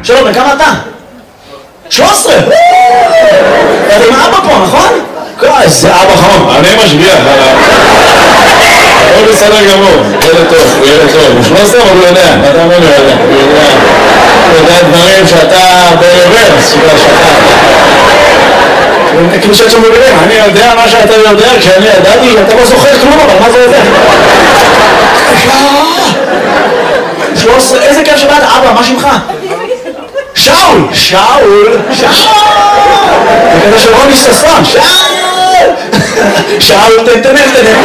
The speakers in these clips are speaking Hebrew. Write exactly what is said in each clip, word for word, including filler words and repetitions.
שלום, וכמה אתה? שלוש עשרה! אתה עם אבא פה, נכון? איזה אבא חמור, אני משגיח עליו. הוא בסדר גמור, ילד טוב, הוא ילד טוב. הוא שלוש עשרה, אבל הוא יודע, אתה אומר, הוא יודע. הוא יודע דברים שאתה ברוורס, שאתה... כאילו שאת שם בגלל, אני יודע מה שאתה יודע, כשאני ידעתי, אתה לא זוכר כלום, אבל מה זה יודע? שלוש עשרה, איזה כיף שבאת, אבא, מה שמך? שאול! שאול! שאול! זה כזה של רוני ששון, שאול! שאול, תן, תן, תן, תן.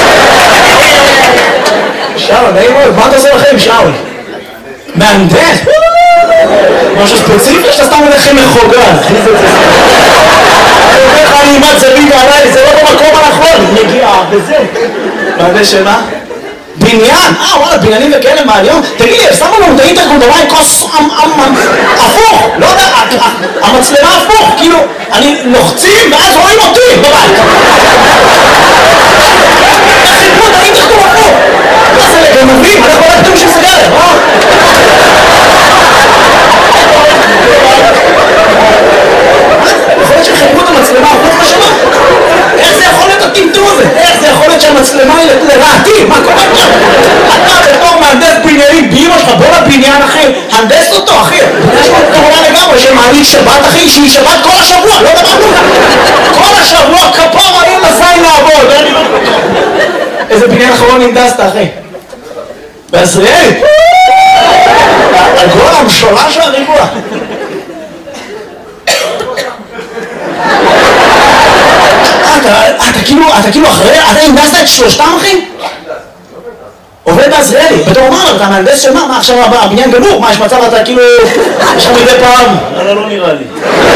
שאול, נעים מאוד, מה אתה עושה לכם, שאול? מהנדס? משהו ספציפי שאתה סתם הולכים מחוגה. אני אומר לך, אני אימת זווית עליי, זה לא במקום הנכון, מגיע בזה. מהנדס שמה? בניין? אה, וואלה, בניינים וכאלה מהיום? תגיד לי, שמו לנו את האינטרקום במים כוס הפוך, לא יודע, המצלמה הפוך, כאילו, אני לוחצים ואז רואים אותי בבית. תחיפו את האינטרקום הפוך. מה זה לגנבים? אנחנו לא יודעים שזה גלם, אה? יכול להיות שחיפו את המצלמה הפוך בשנה? איך זה יכול להיות הטמטום הזה? איך זה יכול להיות שהמצלמה היא לרעתי? מה קורה עכשיו? אתה בתור מהנדס בניינים באמא שלך, בוא לבניין אחי, הנדס אותו אחי. יש פה כמובן לגמרי שמעלית שבת אחי, שהיא שבת כל השבוע, לא דמנו. כל השבוע כפור אני לזין לעבוד. איזה בניין אחרון הנדסת אחי? בעזריאלי? הגול המשולש והריבוע. אתה כאילו, אתה כאילו אחרי, אתה הנדסת את שלושתם אחי? עובד בעזריאלי, בתור מה? אתה מהנדס של מה? מה עכשיו הבניין גמור? מה יש מצב אתה כאילו, יש לך מדי פעם? אבל לא נראה לי.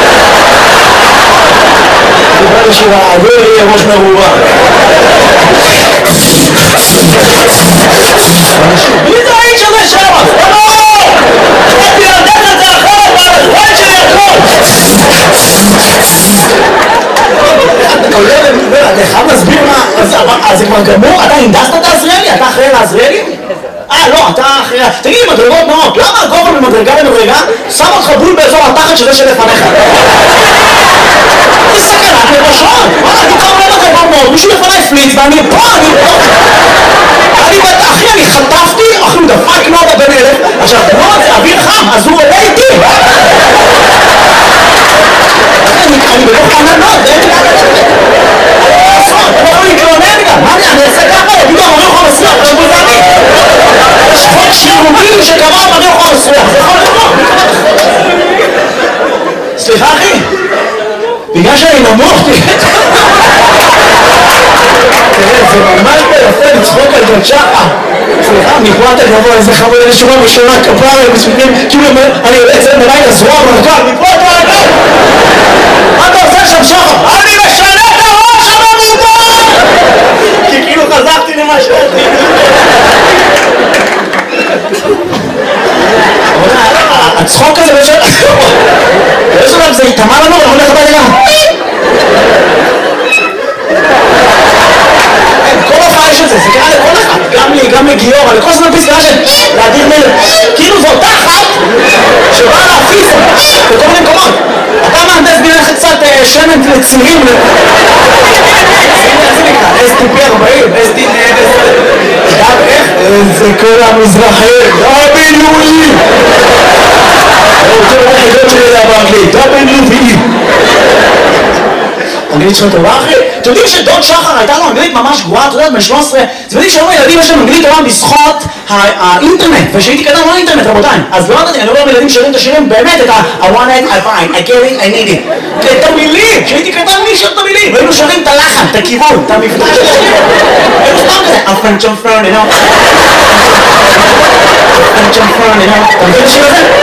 דיבר לשירה, עבור יהיה ראש מרובה. מי זה האיש הזה שם? לא! אני להנדס את זה אחרת, והזמן שלי הכל! אתה חייב להסביר מה, אז זה כבר גמור? אתה הנדסת את העזריאלי? אתה אחראי לעזריאלי? אה לא, אתה אחראי... תגיד לי, מדרגות נאות, למה הגובה ממדרגה למדרגה שם אותך בול באזור התחת שזה שלפניך? זה סכנת נפשות! וואלה, אני קרוב למדרגות נאות, מישהו לפני פליץ ואני פה, אני פה! אני בטח, אחי, אני חטפתי, אחי, הוא דפק נודה בן אלף, עכשיו, נוד זה אוויר חם, אז הוא עולה איתי! אני בתוך ענן נוד, זה אין לי לאן לצאת! אתה יכול להתלונן גם, מה אני אעשה ככה? יגידו, אמרי אוכל מסריח, עכשיו זה אני! יש חוק שירוגים שקבע אמרי אוכל מסריח, זה יכול לבוא! סליחה אחי? בגלל שאני נמוך, תראה, זה ממש ביפה לצחוק על ג'ון שחר. סליחה, מפה אתה גבוה, איזה חמוד, איזה שורה בשורה, כפרה, מספיקים, כאילו אני יוצא בבית הזרוע, מרקל, מפה אתה רגל! מה אתה עושה שם שחר? אני משנה את הראש המרובה! כי כאילו חזרתי למה שאתי. הצחוק הזה בשביל... באיזו לב זה יתאמה לנו, אנחנו הולך הביתה גם. כל הופעה יש את זה, זה קרה לכל אחד, גם לי, גם לגיורא, לכל זמן פסקה של להדיר מלך. כאילו זו אותה אחת שבאה להפיס בכל מיני מקומות. אתה מהנדס בניין לך קצת שמן לצירים. איך זה נקרא? אס טי פי ארבעים, אס טי פי גם איך? זה כל המזרחי, דאבליו-אי. אני רוצה לראות חידות שלי זה באנגלית, דאבליו-אי. אנגלית שלו טובה אחי? אתם יודעים שדוד שחר הייתה לו אנגלית ממש גרועה, אתה יודעת, בן שלוש עשרה, אתם יודעים שהיום הילדים יש להם אנגלית טובה בזכות האינטרנט, ושהייתי קטן לא אינטרנט רבותיי, אז לא יודעת, אני אומר לילדים שרים את השירים באמת את ה- I want it, I find, I get it, I need it, את המילים, שהייתי קטן מי שר את המילים, והיינו שרים את הלחן, את הכיוון, את המבטא של השיר, היינו סתם כזה, I'm French, I'm French, you know, I'm French, I'm French, you know, אתה מבין את השיר הזה?